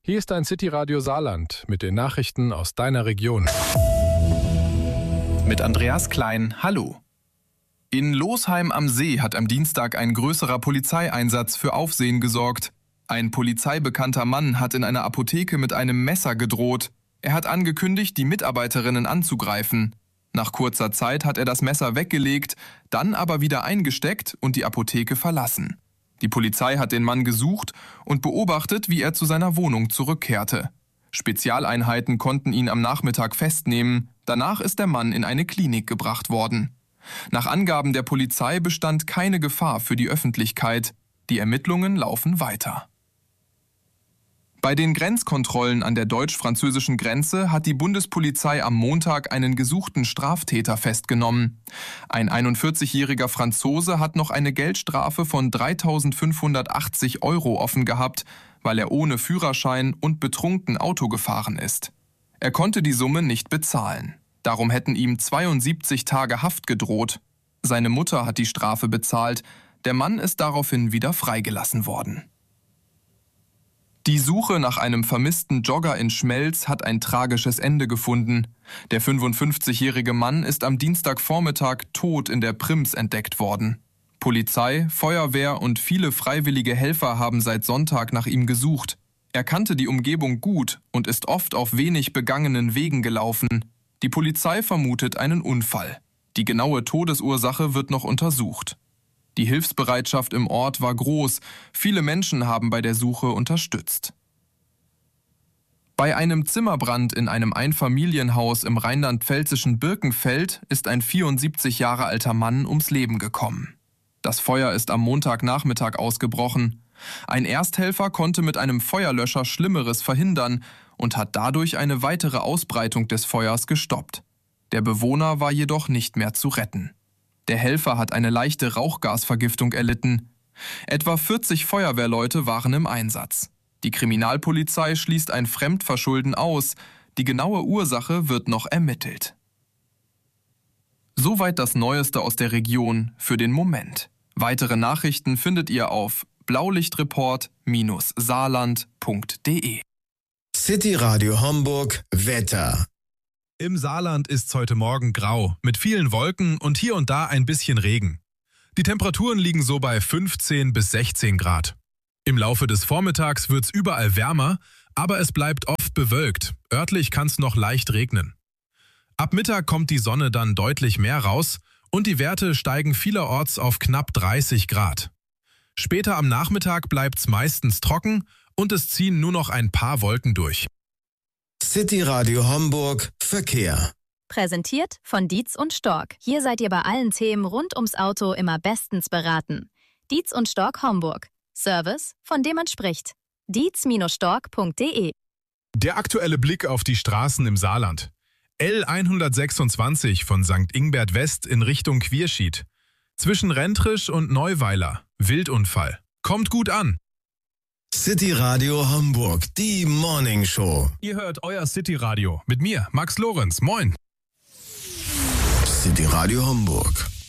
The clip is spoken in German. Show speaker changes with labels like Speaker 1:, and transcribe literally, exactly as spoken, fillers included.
Speaker 1: Hier ist ein City-Radio Saarland mit den Nachrichten aus deiner Region.
Speaker 2: Mit Andreas Klein, hallo. In Losheim am See hat am Dienstag ein größerer Polizeieinsatz für Aufsehen gesorgt. Ein polizeibekannter Mann hat in einer Apotheke mit einem Messer gedroht. Er hat angekündigt, die Mitarbeiterinnen anzugreifen. Nach kurzer Zeit hat er das Messer weggelegt, dann aber wieder eingesteckt und die Apotheke verlassen. Die Polizei hat den Mann gesucht und beobachtet, wie er zu seiner Wohnung zurückkehrte. Spezialeinheiten konnten ihn am Nachmittag festnehmen. Danach ist der Mann in eine Klinik gebracht worden. Nach Angaben der Polizei bestand keine Gefahr für die Öffentlichkeit. Die Ermittlungen laufen weiter. Bei den Grenzkontrollen an der deutsch-französischen Grenze hat die Bundespolizei am Montag einen gesuchten Straftäter festgenommen. Ein einundvierzigjähriger Franzose hat noch eine Geldstrafe von dreitausendfünfhundertachtzig Euro offen gehabt, weil er ohne Führerschein und betrunken Auto gefahren ist. Er konnte die Summe nicht bezahlen. Darum hätten ihm zweiundsiebzig Tage Haft gedroht. Seine Mutter hat die Strafe bezahlt. Der Mann ist daraufhin wieder freigelassen worden. Die Suche nach einem vermissten Jogger in Schmelz hat ein tragisches Ende gefunden. Der fünfundfünfzigjährige Mann ist am Dienstagvormittag tot in der Prims entdeckt worden. Polizei, Feuerwehr und viele freiwillige Helfer haben seit Sonntag nach ihm gesucht. Er kannte die Umgebung gut und ist oft auf wenig begangenen Wegen gelaufen. Die Polizei vermutet einen Unfall. Die genaue Todesursache wird noch untersucht. Die Hilfsbereitschaft im Ort war groß. Viele Menschen haben bei der Suche unterstützt. Bei einem Zimmerbrand in einem Einfamilienhaus im rheinland-pfälzischen Birkenfeld ist ein vierundsiebzig Jahre alter Mann ums Leben gekommen. Das Feuer ist am Montagnachmittag ausgebrochen. Ein Ersthelfer konnte mit einem Feuerlöscher Schlimmeres verhindern und hat dadurch eine weitere Ausbreitung des Feuers gestoppt. Der Bewohner war jedoch nicht mehr zu retten. Der Helfer hat eine leichte Rauchgasvergiftung erlitten. Etwa vierzig Feuerwehrleute waren im Einsatz. Die Kriminalpolizei schließt ein Fremdverschulden aus. Die genaue Ursache wird noch ermittelt. Soweit das Neueste aus der Region für den Moment. Weitere Nachrichten findet ihr auf blaulichtreport Bindestrich saarland Punkt de.
Speaker 3: City Radio Homburg Wetter.
Speaker 4: Im Saarland ist's heute Morgen grau, mit vielen Wolken und hier und da ein bisschen Regen. Die Temperaturen liegen so bei fünfzehn bis sechzehn Grad. Im Laufe des Vormittags wird's überall wärmer, aber es bleibt oft bewölkt. Örtlich kann's noch leicht regnen. Ab Mittag kommt die Sonne dann deutlich mehr raus und die Werte steigen vielerorts auf knapp dreißig Grad. Später am Nachmittag bleibt's meistens trocken und es ziehen nur noch ein paar Wolken durch.
Speaker 3: City Radio Homburg Verkehr.
Speaker 5: Präsentiert von Dietz und Stork. Hier seid ihr bei allen Themen rund ums Auto immer bestens beraten. Dietz und Stork Homburg. Service, von dem man spricht. dietz Stork Punkt de.
Speaker 4: Der aktuelle Blick auf die Straßen im Saarland. L hundertsechsundzwanzig von Sankt Ingbert West in Richtung Quierschied. Zwischen Rentrisch und Neuweiler. Wildunfall. Kommt gut an.
Speaker 3: City Radio Homburg, die Morning Show.
Speaker 4: Ihr hört euer City Radio mit mir, Max Lorenz. Moin.
Speaker 3: City Radio Homburg.